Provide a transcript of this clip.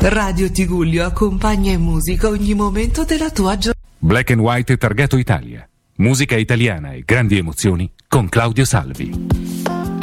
Radio Tigullio accompagna in musica ogni momento della tua giornata. Black and White Targato Italia. Musica italiana e grandi emozioni con Claudio Salvi.